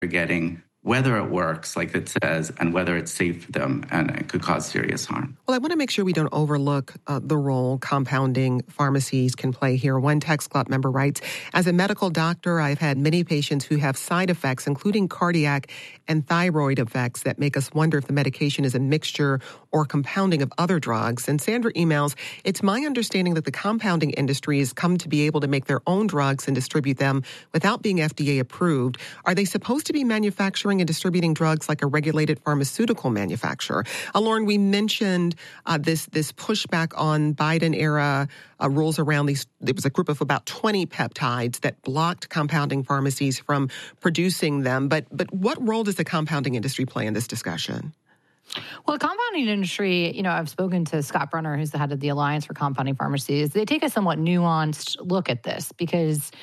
getting, whether it works like it says, and whether it's safe for them, and it could cause serious harm. Well, I want to make sure we don't overlook the role compounding pharmacies can play here. One Text Club member writes, as a medical doctor, I've had many patients who have side effects, including cardiac and thyroid effects that make us wonder if the medication is a mixture or compounding of other drugs. And Sandra emails, it's my understanding that the compounding industry has come to be able to make their own drugs and distribute them without being FDA approved. Are they supposed to be manufacturing and distributing drugs like a regulated pharmaceutical manufacturer? Lauren, we mentioned this pushback on Biden-era rules around these. There was a group of about 20 peptides that blocked compounding pharmacies from producing them. But what role does the compounding industry play in this discussion? Well, the compounding industry, I've spoken to Scott Brunner, who's the head of the Alliance for Compounding Pharmacies. They take a somewhat nuanced look at this because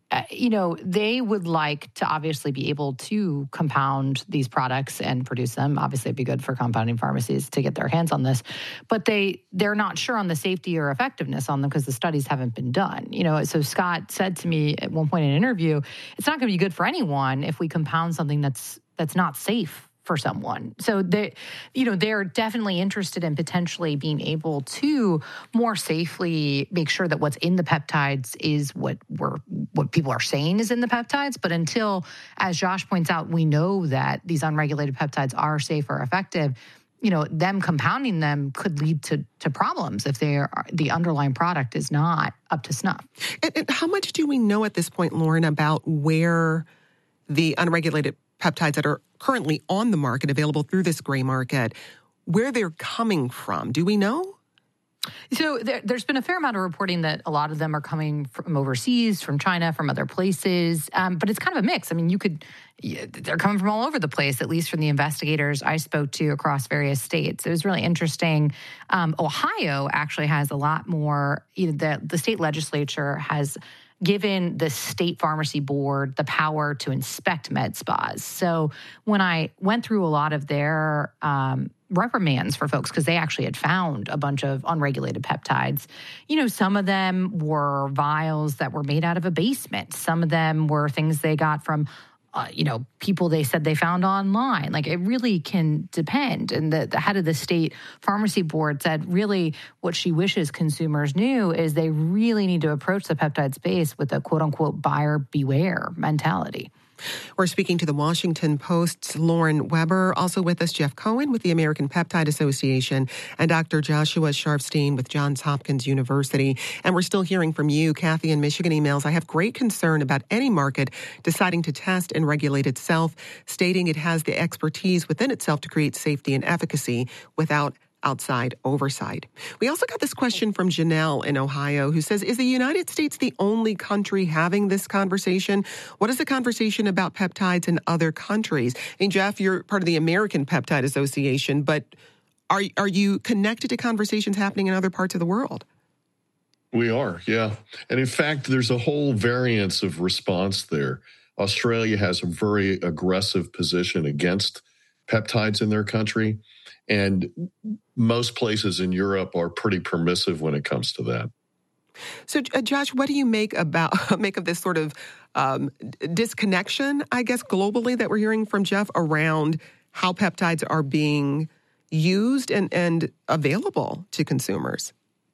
they would like to obviously be able to compound these products and produce them. Obviously, it'd be good for compounding pharmacies to get their hands on this. But they're not sure on the safety or effectiveness on them because the studies haven't been done. So Scott said to me at one point in an interview, it's not going to be good for anyone if we compound something that's not safe for someone. So they're definitely interested in potentially being able to more safely make sure that what's in the peptides is what people are saying is in the peptides. But until, as Josh points out, we know that these unregulated peptides are safe or effective, them compounding them could lead to problems if the underlying product is not up to snuff. And how much do we know at this point, Lauren, about where the unregulated peptides that are currently on the market, available through this gray market, where they're coming from? Do we know? So there's been a fair amount of reporting that a lot of them are coming from overseas, from China, from other places. But it's kind of a mix. I mean, they're coming from all over the place, at least from the investigators I spoke to across various states. It was really interesting. Ohio actually has a lot more, the state legislature has given the state pharmacy board the power to inspect med spas. So when I went through a lot of their reprimands for folks, because they actually had found a bunch of unregulated peptides, some of them were vials that were made out of a basement. Some of them were things they got from people they said they found online. Like, it really can depend. And the head of the state pharmacy board said really what she wishes consumers knew is they really need to approach the peptide space with a quote-unquote buyer beware mentality. We're speaking to the Washington Post's Lauren Weber. Also with us, Jeff Cohen with the American Peptide Association and Dr. Joshua Sharfstein with Johns Hopkins University. And we're still hearing from you. Kathy in Michigan emails, I have great concern about any market deciding to test and regulate itself, stating it has the expertise within itself to create safety and efficacy without outside oversight. We also got this question from Janelle in Ohio, who says, is the United States the only country having this conversation? What is the conversation about peptides in other countries? And Jeff, you're part of the American Peptide Association, but are you connected to conversations happening in other parts of the world? We are, yeah. And in fact, there's a whole variance of response there. Australia has a very aggressive position against peptides in their country. And most places in Europe are pretty permissive when it comes to that. So, Josh, what do you make of this sort of disconnection, I guess, globally that we're hearing from Jeff around how peptides are being used and available to consumers?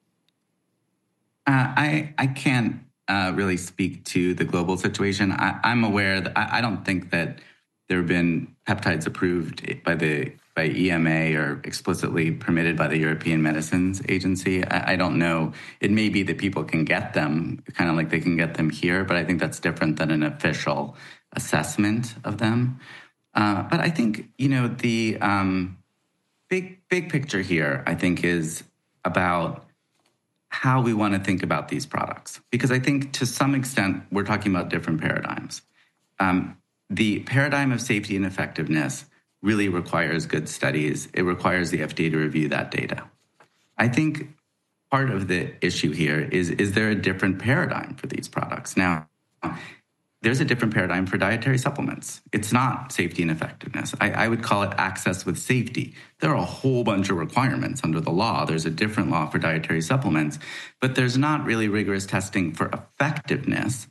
I can't really speak to the global situation. I'm aware that I don't think that there have been peptides approved by EMA or explicitly permitted by the European Medicines Agency. I don't know. It may be that people can get them, kind of like they can get them here, but I think that's different than an official assessment of them. But I think, the big picture here, I think, is about how we want to think about these products. Because I think to some extent, we're talking about different paradigms. The paradigm of safety and effectiveness really requires good studies. It requires the FDA to review that data. I think part of the issue here is there a different paradigm for these products? Now, there's a different paradigm for dietary supplements. It's not safety and effectiveness. I would call it access with safety. There are a whole bunch of requirements under the law. There's a different law for dietary supplements, but there's not really rigorous testing for effectiveness.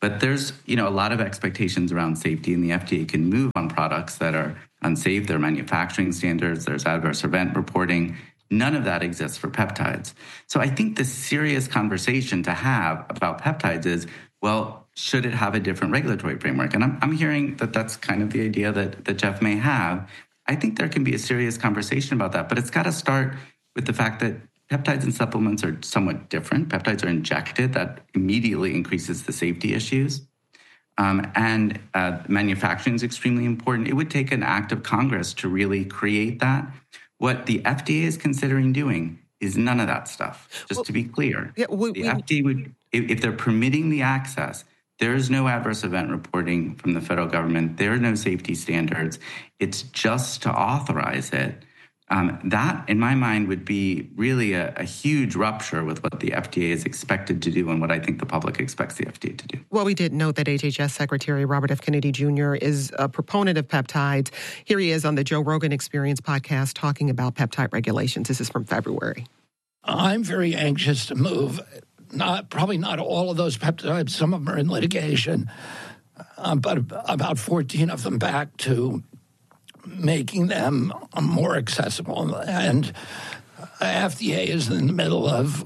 But there's, a lot of expectations around safety, and the FDA can move on products that are unsafe. There are manufacturing standards. There's adverse event reporting. None of that exists for peptides. So I think the serious conversation to have about peptides is, well, should it have a different regulatory framework? And I'm hearing that that's kind of the idea that Jeff may have. I think there can be a serious conversation about that, but it's got to start with the fact that peptides and supplements are somewhat different. Peptides are injected. That immediately increases the safety issues. And manufacturing is extremely important. It would take an act of Congress to really create that. What the FDA is considering doing is none of that stuff, just to be clear. Yeah, the FDA would, if they're permitting the access, there is no adverse event reporting from the federal government. There are no safety standards. It's just to authorize it. That, in my mind, would be really a huge rupture with what the FDA is expected to do and what I think the public expects the FDA to do. Well, we did note that HHS Secretary Robert F. Kennedy Jr. is a proponent of peptides. Here he is on the Joe Rogan Experience podcast talking about peptide regulations. This is from February. I'm very anxious to move, probably not all of those peptides, some of them are in litigation, but about 14 of them back to making them more accessible. And FDA is in the middle of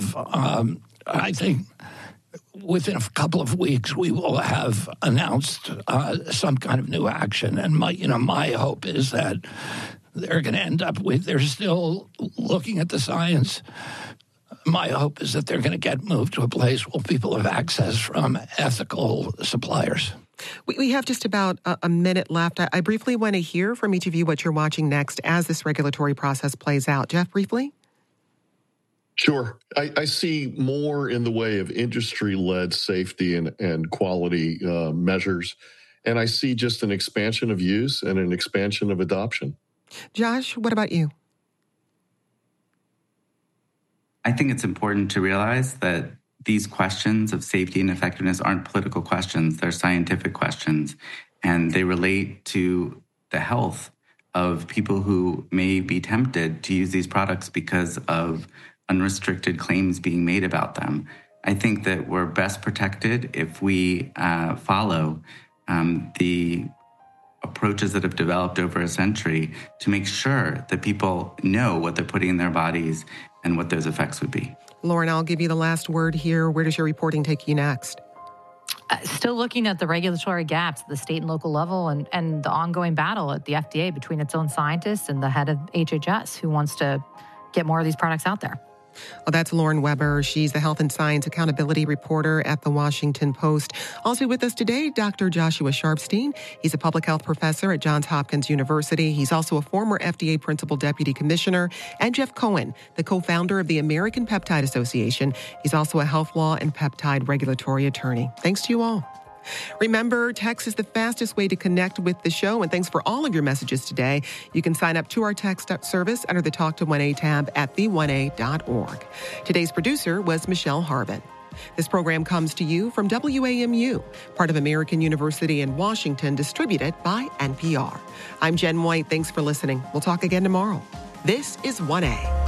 I think within a couple of weeks we will have announced some kind of new action. And my hope is that they're going to end up with, they're still looking at the science. My hope is that they're going to get moved to a place where people have access from ethical suppliers. We have just about a minute left. I briefly want to hear from each of you what you're watching next as this regulatory process plays out. Jeff, briefly? Sure. I see more in the way of industry-led safety and quality measures, and I see just an expansion of use and an expansion of adoption. Josh, what about you? I think it's important to realize that these questions of safety and effectiveness aren't political questions. They're scientific questions, and they relate to the health of people who may be tempted to use these products because of unrestricted claims being made about them. I think that we're best protected if we follow the approaches that have developed over a century to make sure that people know what they're putting in their bodies and what those effects would be. Lauren, I'll give you the last word here. Where does your reporting take you next? Still looking at the regulatory gaps at the state and local level and the ongoing battle at the FDA between its own scientists and the head of HHS who wants to get more of these products out there. Well, that's Lauren Weber. She's the Health and Science Accountability Reporter at The Washington Post. Also with us today, Dr. Joshua Sharfstein. He's a public health professor at Johns Hopkins University. He's also a former FDA Principal Deputy Commissioner. And Jeff Cohen, the co-founder of the American Peptide Association. He's also a health law and peptide regulatory attorney. Thanks to you all. Remember, text is the fastest way to connect with the show, and thanks for all of your messages today. You can sign up to our text service under the Talk to 1A tab at the1a.org. Today's producer was Michelle Harvin. This program comes to you from WAMU, part of American University in Washington, distributed by NPR. I'm Jen White. Thanks for listening. We'll talk again tomorrow. This is 1A.